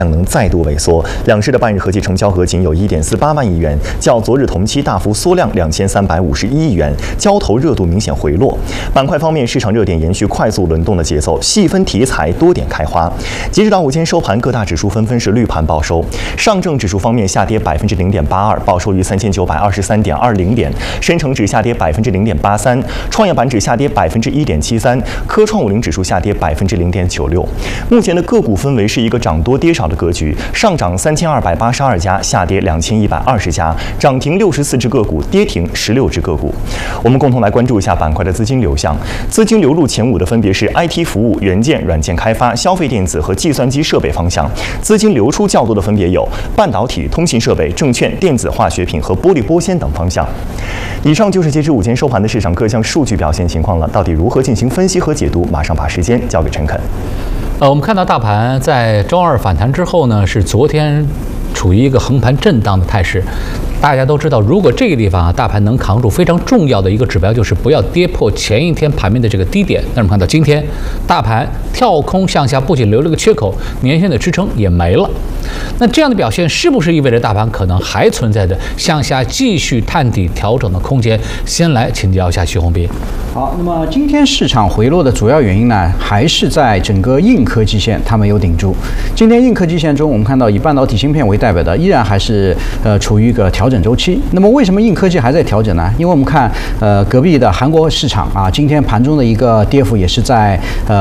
量能再度萎缩，两市的半日合计成交额仅有1.48万亿元，较昨日同期大幅缩量2351亿元，交投热度明显回落。板块方面，市场热点延续快速轮动的节奏，细分题材多点开花。截止到午间收盘，各大指数纷纷是绿盘报收。上证指数方面下跌0.82%，报收于3923.20点；深成指下跌0.83%，创业板指下跌1.73%，科创50指数下跌0.96%。目前的个股氛围是一个涨多跌少的格局，上涨3282家，下跌2120家，涨停64只个股，跌停16只个股。我们共同来关注一下板块的资金流向。资金流入前5的分别是 IT 服务、元件、软件开发、消费电子和计算机设备方向。资金流出较多的分别有半导体、通信设备、证券、电子化学品和玻璃玻纤等方向。以上就是截至午间收盘的市场各项数据表现情况了。到底如何进行分析和解读？马上把时间交给陈肯。 我们看到大盘在周二反弹之后呢，是昨天处于一个横盘震荡的态势。大家都知道，如果这个地方大盘能扛住，非常重要的一个指标就是不要跌破前一天盘面的这个低点。那么看到今天大盘跳空向下，不仅留了个缺口，年线的支撑也没了。那这样的表现是不是意味着大盘可能还存在着向下继续探底调整的空间？先来请教一下徐宏斌。 好，那么今天市场回落的主要原因呢，还是在整个硬科技线它没有顶住。今天硬科技线中，我们看到以半导体芯片为代表的，依然还是处于一个调整周期。那么为什么硬科技还在调整呢？因为我们看隔壁的韩国市场啊，今天盘中的一个跌幅也是在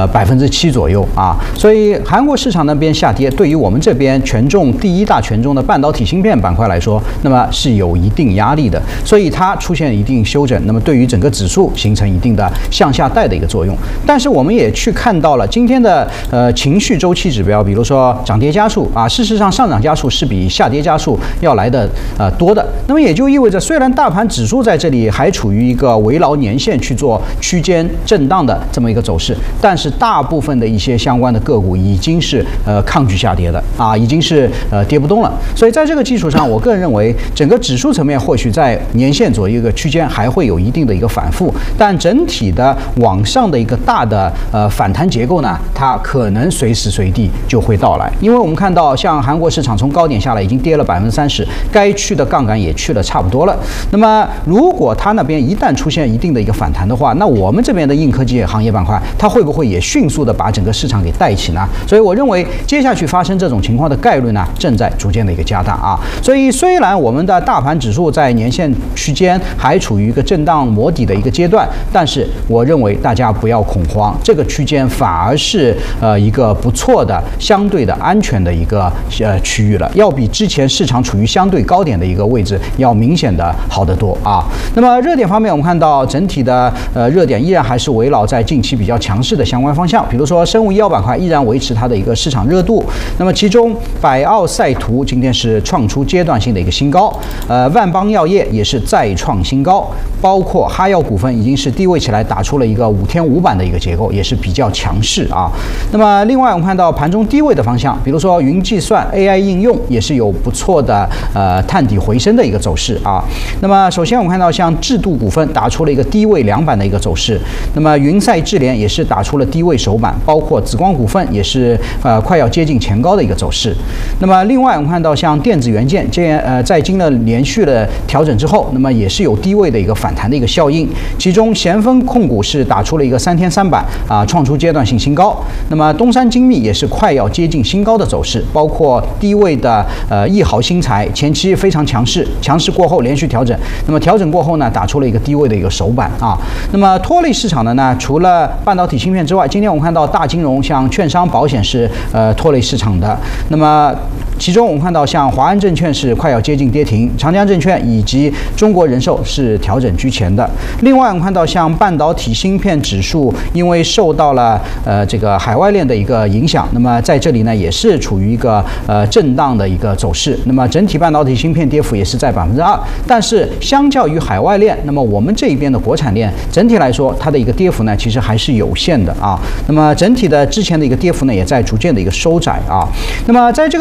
7%左右啊，所以韩国市场那边下跌，对于我们这边权重第一大权重的半导体芯片板块来说，那么是有一定压力的，所以它出现一定修整，那么对于整个指数形成一定的向下带的一个作用。但是我们也去看到了今天的情绪周期指标，比如说涨跌加速啊，事实上上涨加速是比下跌加速要来的多的。那么也就意味着，虽然大盘指数在这里还处于一个围绕年线去做区间震荡的这么一个走势，但是大部分的一些相关的个股已经是抗拒下跌的啊，已经是跌不动了。所以在这个基础上，我个人认为整个指数层面或许在年线左右一个区间还会有一定的一个反复，但整体的往上的一个大的反弹结构呢，它可能随时随地就会到来。因为我们看到像韩国市场从高点下来已经跌了30%，该去的杠杆也去了差不多了。那么如果它那边一旦出现一定的一个反弹的话，那我们这边的硬科技行业板块它会不会也迅速的把整个市场给带起呢？所以我认为接下去发生这种情况的概率呢，正在逐渐的一个加大啊。所以虽然我们的大盘指数在年线区间还处于一个震荡磨底的一个阶段，但是我认为大家不要恐慌，这个区间反而是一个不错的相对的安全的一个区域了，要比之前市场处于相对高点的一个位置要明显的好得多啊。那么热点方面，我们看到整体的热点依然还是围绕在近期比较强势的相关方向，比如说生物医药板块依然维持它的一个市场热度。那么其中百奥赛图今天是创出阶段性的一个新高，万邦药业也是再创新高，包括哈药股份已经是低位起来打出了一个5天5板的一个结构，也是比较强势啊。那么另外我们看到盘中低位的方向，比如说云计算、AI 应用也是有不错的探底回升的一个走势啊。那么首先我们看到像智度股份打出了一个低位2板的一个走势，那么云赛智联也是打出了低位首板，包括紫光股份也是快要接近前高的一个走势。那么另外我们看到像电子元件在经了连续的调整之后，那么也是有低位的一个反弹的一个效应，其中咸丰控股是打出了一个3天3板啊，创出阶段性新高。那么东山精密也是快要接近新高的走势，包括低位的益豪新材前期非常强势过后连续调整，那么调整过后呢，打出了一个低位的一个首板啊。那么拖累市场的呢，除了半导体芯片之外，今天我们看到大金融像券商、保险是拖累市场的。那么其中我们看到像华安证券是快要接近跌停，长江证券以及中国人寿是调整居前的。另外我们看到像半导体芯片指数因为受到了这个海外链的一个影响，那么在这里呢也是处于一个震荡的一个走势。那么整体半导体芯片跌幅也是在2%，但是相较于海外链，那么我们这一边的国产链整体来说，它的一个跌幅呢其实还是有限的啊。那么整体的之前的一个跌幅呢也在逐渐的一个收窄啊。那么在这个区间，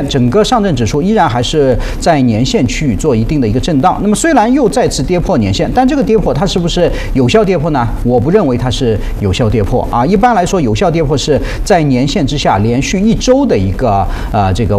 整个上证指数依然还是在年线区域做一定的一个震荡。那么虽然又再次跌破年线，但这个跌破它是不是有效跌破呢？我不认为它是有效跌破啊。一般来说，有效跌破是在年线之下连续1周的一个这个